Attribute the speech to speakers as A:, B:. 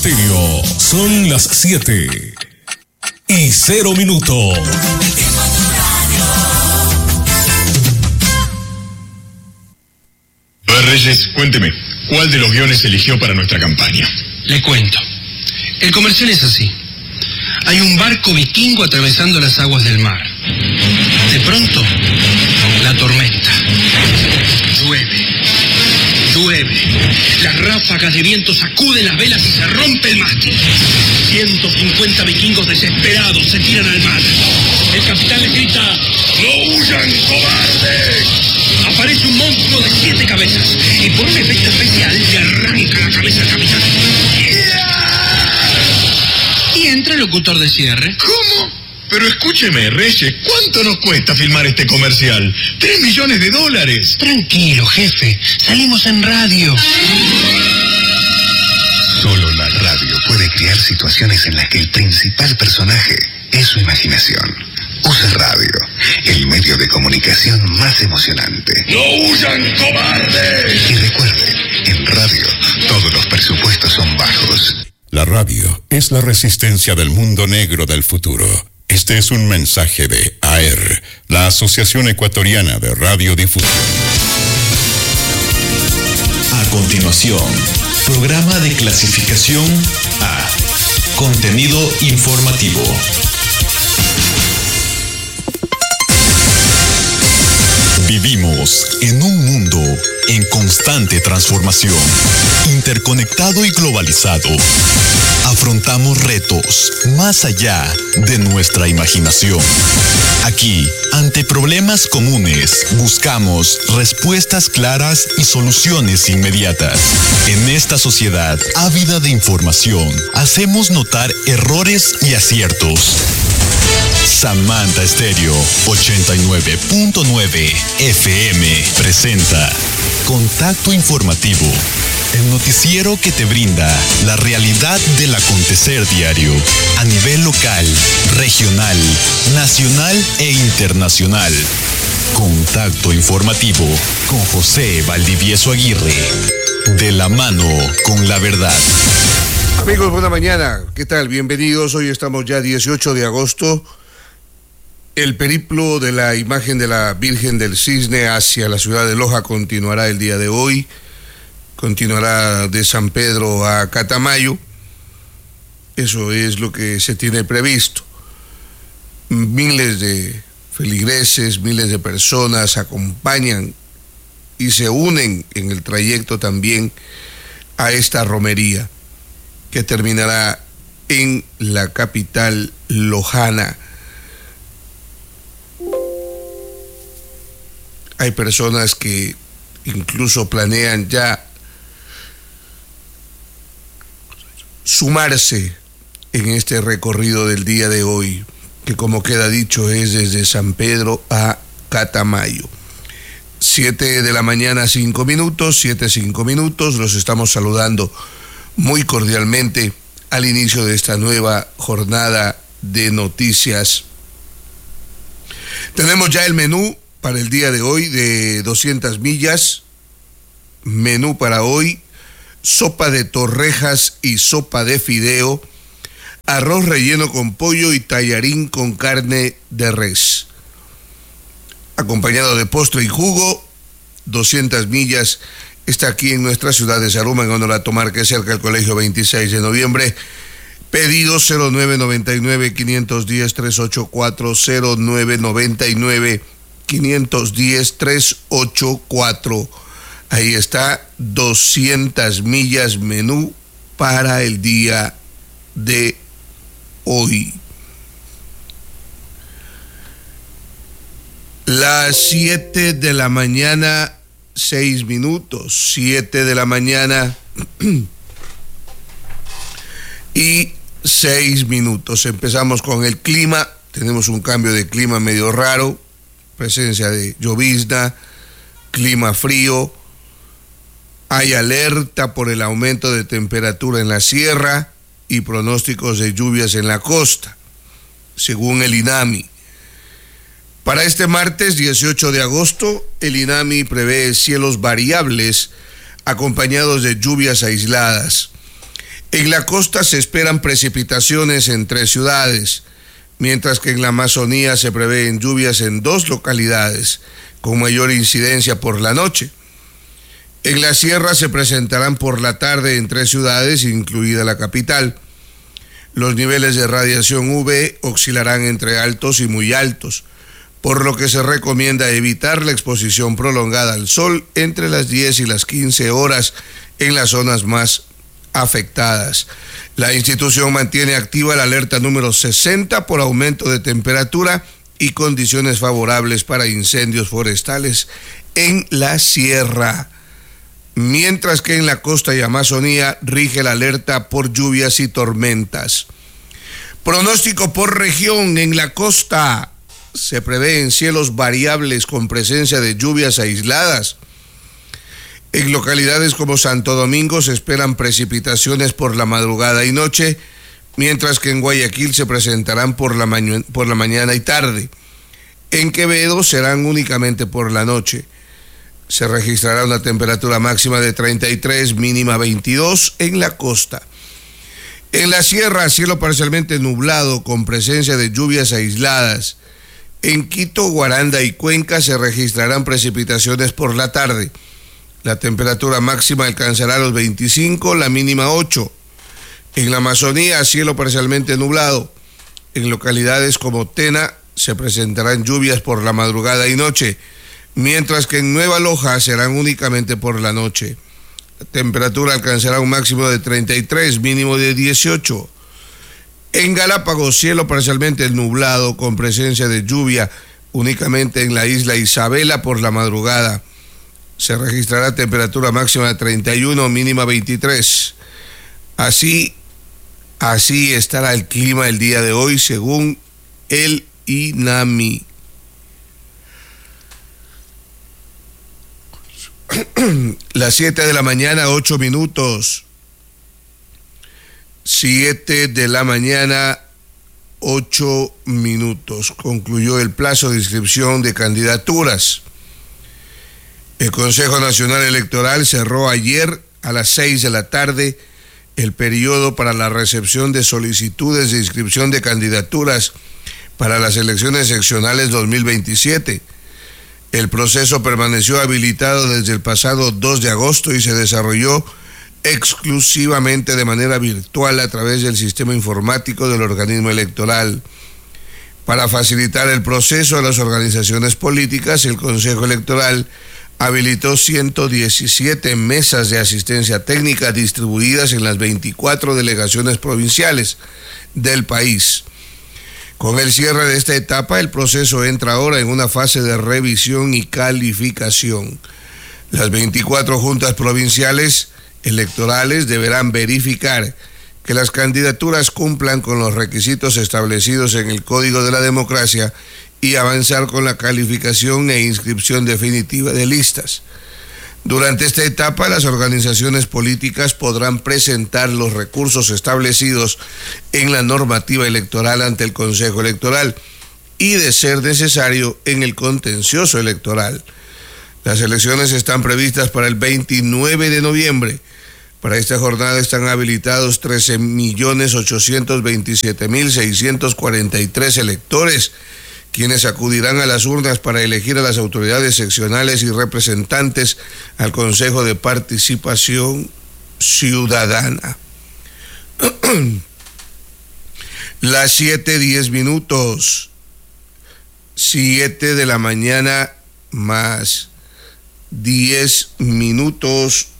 A: Estéreo. Son las 7:00.
B: A ver, Reyes, cuénteme, ¿cuál de los guiones eligió para nuestra campaña?
C: Le cuento. El comercial es así. Hay un barco vikingo atravesando las aguas del mar. De pronto, la tormenta. Llueve. Las ráfagas de viento sacuden las velas y se rompe el mástil. 150 vikingos desesperados se tiran al mar. El capitán les grita: ¡no huyan, cobardes! Aparece un monstruo de 7 cabezas y por un efecto especial le arranca la cabeza al capitán. Y entra el locutor de cierre.
B: ¿Cómo? Pero escúcheme, Reyes, ¿cuánto nos cuesta filmar este comercial? $3 millones.
C: Tranquilo, jefe. Salimos en radio.
D: Solo la radio puede crear situaciones en las que el principal personaje es su imaginación. Use radio, el medio de comunicación más emocionante.
B: ¡No huyan, cobardes!
D: Y recuerde, en radio todos los presupuestos son bajos.
A: La radio es la resistencia del mundo negro del futuro. Este es un mensaje de AER, la Asociación Ecuatoriana de Radiodifusión.
E: A continuación, programa de clasificación A. Contenido informativo. Vivimos en un mundo en constante transformación, interconectado y globalizado. Afrontamos retos más allá de nuestra imaginación. Aquí, ante problemas comunes, buscamos respuestas claras y soluciones inmediatas. En esta sociedad ávida de información, hacemos notar errores y aciertos. Samantha Estéreo 89.9 FM presenta Contacto Informativo, el noticiero que te brinda la realidad del acontecer diario a nivel local, regional, nacional e internacional. Contacto Informativo con José Valdivieso Aguirre, de la mano con la verdad.
F: Amigos, buena mañana. ¿Qué tal? Bienvenidos. Hoy estamos ya 18 de agosto. El periplo de la imagen de la Virgen del Cisne hacia la ciudad de Loja continuará el día de hoy. Continuará de San Pedro a Catamayo. Eso es lo que se tiene previsto. Miles de feligreses, miles de personas acompañan y se unen en el trayecto también a esta romería que terminará en la capital lojana. Hay personas que incluso planean ya sumarse en este recorrido del día de hoy, que como queda dicho es desde San Pedro a Catamayo. 7 de la mañana, 5 minutos, 7:05 minutos. Los estamos saludando muy cordialmente al inicio de esta nueva jornada de noticias. Tenemos ya el menú para el día de hoy de 200 millas. Menú para hoy: sopa de torrejas y sopa de fideo, arroz relleno con pollo y tallarín con carne de res, acompañado de postre y jugo. 200 millas está aquí en nuestra ciudad de Zaruma, en Honorato Márquez, cerca del Colegio 26 de Noviembre. Pedido 0999-510-384, 0999-510-384. Ahí está, 200 millas menú para el día de hoy. Las 7 de la mañana, 6 minutos. 7 de la mañana y 6 minutos. Empezamos con el clima. Tenemos un cambio de clima medio raro. Presencia de llovizna, clima frío. Hay alerta por el aumento de temperatura en la sierra y pronósticos de lluvias en la costa, según el INAMI. Para este martes 18 de agosto, el INAMI prevé cielos variables acompañados de lluvias aisladas. En la costa se esperan precipitaciones en 3 ciudades, mientras que en la Amazonía se prevén lluvias en 2 localidades, con mayor incidencia por la noche. En la sierra se presentarán por la tarde en 3 ciudades, incluida la capital. Los niveles de radiación UV oscilarán entre altos y muy altos, por lo que se recomienda evitar la exposición prolongada al sol entre las 10 y las 15 horas en las zonas más afectadas. La institución mantiene activa la alerta número 60 por aumento de temperatura y condiciones favorables para incendios forestales en la sierra, mientras que en la costa y Amazonía rige la alerta por lluvias y tormentas. Pronóstico por región. En la costa se prevén cielos variables con presencia de lluvias aisladas. En localidades como Santo Domingo se esperan precipitaciones por la madrugada y noche, mientras que en Guayaquil se presentarán por la mañana y tarde. En Quevedo serán únicamente por la noche. Se registrará una temperatura máxima de 33, mínima 22 en la costa. En la sierra, cielo parcialmente nublado con presencia de lluvias aisladas. En Quito, Guaranda y Cuenca se registrarán precipitaciones por la tarde. La temperatura máxima alcanzará los 25, la mínima 8. En la Amazonía, cielo parcialmente nublado. En localidades como Tena se presentarán lluvias por la madrugada y noche, mientras que en Nueva Loja serán únicamente por la noche. La temperatura alcanzará un máximo de 33, mínimo de 18. En Galápagos, cielo parcialmente nublado con presencia de lluvia únicamente en la isla Isabela por la madrugada. Se registrará temperatura máxima de 31, mínima 23. Así estará el clima el día de hoy según el INAMI. Las 7 de la mañana, 8 minutos. 7 de la mañana, 8 minutos. Concluyó el plazo de inscripción de candidaturas. El Consejo Nacional Electoral cerró ayer a las 6 de la tarde el periodo para la recepción de solicitudes de inscripción de candidaturas para las elecciones seccionales 2027. El proceso permaneció habilitado desde el pasado 2 de agosto y se desarrolló exclusivamente de manera virtual a través del sistema informático del organismo electoral. Para facilitar el proceso a las organizaciones políticas, el Consejo Electoral habilitó 117 mesas de asistencia técnica distribuidas en las 24 delegaciones provinciales del país. Con el cierre de esta etapa, el proceso entra ahora en una fase de revisión y calificación. Las 24 juntas provinciales electorales deberán verificar que las candidaturas cumplan con los requisitos establecidos en el Código de la Democracia y avanzar con la calificación e inscripción definitiva de listas. Durante esta etapa, las organizaciones políticas podrán presentar los recursos establecidos en la normativa electoral ante el Consejo Electoral y, de ser necesario, en el contencioso electoral. Las elecciones están previstas para el 29 de noviembre. Para esta jornada están habilitados 13.827.643 electores, quienes acudirán a las urnas para elegir a las autoridades seccionales y representantes al Consejo de Participación Ciudadana. Las 7:10 minutos. 7 de la mañana más 10 minutos.